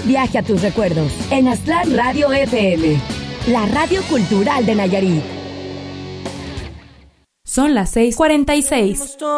viaje a tus recuerdos en Aztlán Radio FM, la radio cultural de Nayarit. Son las 6:46.